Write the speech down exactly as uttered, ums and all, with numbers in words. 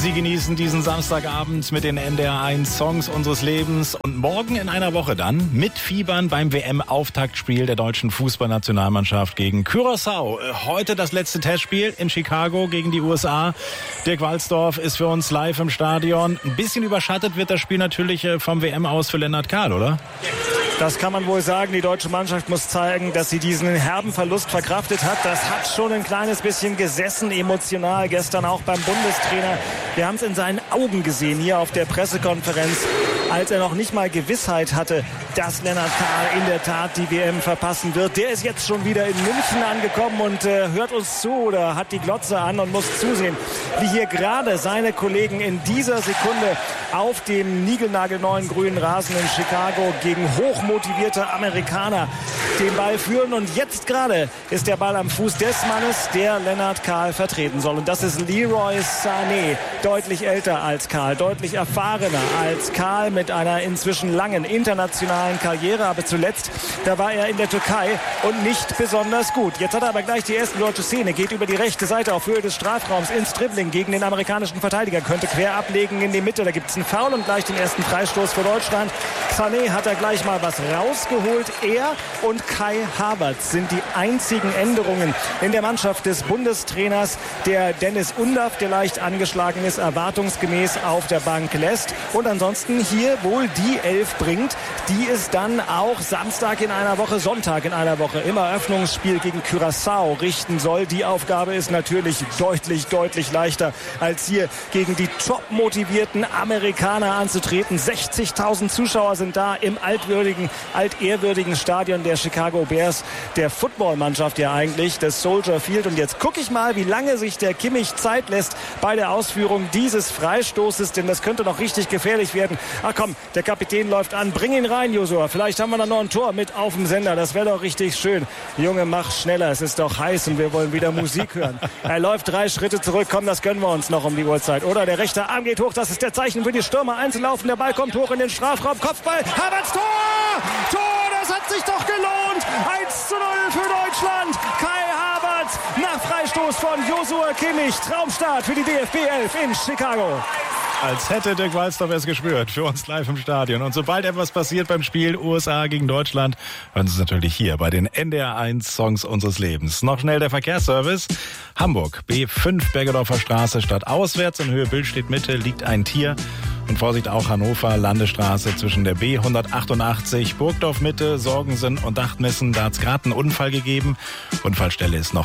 Sie genießen diesen Samstagabend mit den N D R eins Songs unseres Lebens und morgen in einer Woche dann mit Fiebern beim W M-Auftaktspiel der deutschen Fußballnationalmannschaft gegen Curaçao. Heute das letzte Testspiel in Chicago gegen die U S A. Dirk Walzdorf ist für uns live im Stadion. Ein bisschen überschattet wird das Spiel natürlich vom W M aus für Lennart Kahl, oder? Das kann man wohl sagen. Die deutsche Mannschaft muss zeigen, dass sie diesen herben Verlust verkraftet hat. Das hat schon ein kleines bisschen gesessen, emotional, gestern auch beim Bundestrainer. Wir haben es in seinen Augen gesehen, hier auf der Pressekonferenz, als er noch nicht mal Gewissheit hatte, dass Lennart Kahl in der Tat die W M verpassen wird. Der ist jetzt schon wieder in München angekommen und äh, hört uns zu oder hat die Glotze an und muss zusehen, wie hier gerade seine Kollegen in dieser Sekunde auf dem niegelnagelneuen grünen Rasen in Chicago gegen hochmotivierte Amerikaner den Ball führen. Und jetzt gerade ist der Ball am Fuß des Mannes, der Lennart Kahl vertreten soll. Und das ist Leroy Sané, deutlich älter als Kahl, deutlich erfahrener als Kahl, mit einer inzwischen langen internationalen Karriere. Aber zuletzt, da war er in der Türkei und nicht besonders gut. Jetzt hat er aber gleich die erste deutsche Szene, geht über die rechte Seite auf Höhe des Strafraums ins Dribbling gegen den amerikanischen Verteidiger, könnte quer ablegen in die Mitte. Da gibt es einen Foul und gleich den ersten Freistoß für Deutschland. Sané hat da gleich mal was rausgeholt. Er und Kai Havertz sind die einzigen Änderungen in der Mannschaft des Bundestrainers, der Dennis Undaff, der leicht angeschlagen ist, erwartungsgemäß auf der Bank lässt. Und ansonsten hier wohl die Elf bringt, die es dann auch Samstag in einer Woche, Sonntag in einer Woche im Eröffnungsspiel gegen Curaçao richten soll. Die Aufgabe ist natürlich deutlich, deutlich leichter, als hier gegen die top motivierten Amerikaner anzutreten. sechzigtausend Zuschauer sind da im altwürdigen, altehrwürdigen Stadion der Chicago Bears, der Footballmannschaft ja eigentlich, des Soldier Field. Und jetzt gucke ich mal, wie lange sich der Kimmich Zeit lässt bei der Ausführung dieses Freistoßes, denn das könnte noch richtig gefährlich werden. Ach komm, der Kapitän läuft an, bring ihn rein, Josua. Vielleicht haben wir dann noch ein Tor mit auf dem Sender, das wäre doch richtig schön. Junge, mach schneller, es ist doch heiß und wir wollen wieder Musik hören. Er läuft drei Schritte zurück, komm, das gönnen wir uns noch um die Uhrzeit. Oder der rechte Arm geht hoch, das ist der Zeichen für die Stürmer einzulaufen. Der Ball kommt hoch in den Strafraum, Kopfball, Havertz, Tor! Tor, das hat sich doch gelohnt! eins zu null für Deutschland, Kai Havertz nach Freistoß von Josua Kimmich. Traumstart für die D F B elf in Chicago. Als hätte Dirk Walzdorf es gespürt, für uns live im Stadion. Und sobald etwas passiert beim Spiel U S A gegen Deutschland, hören Sie es natürlich hier bei den N D R eins Songs unseres Lebens. Noch schnell der Verkehrsservice. Hamburg, B fünf Bergedorfer Straße statt auswärts. In Höhe Bild steht Mitte, liegt ein Tier. Und Vorsicht auch Hannover, Landesstraße zwischen der B hundertachtundachtzig, Burgdorf Mitte, Sorgensen und Dachtmissen. Da hat es gerade einen Unfall gegeben. Unfallstelle ist noch